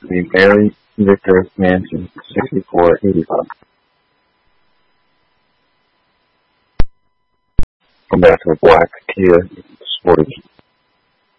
be Mary Victor Mansion, 6485. Come back to a black Kia Sportage.